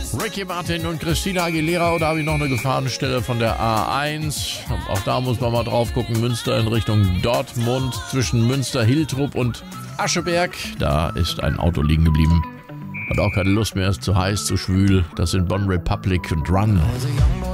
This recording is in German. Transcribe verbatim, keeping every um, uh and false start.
Ricky Martin und Christina Aguilera, oder habe ich noch eine Gefahrenstelle von der A eins? Auch da muss man mal drauf gucken. Münster in Richtung Dortmund, zwischen Münster-Hiltrup und Ascheberg. Da ist ein Auto liegen geblieben. Hat auch keine Lust mehr, ist zu heiß, zu schwül. Das sind Bon Republic und Run.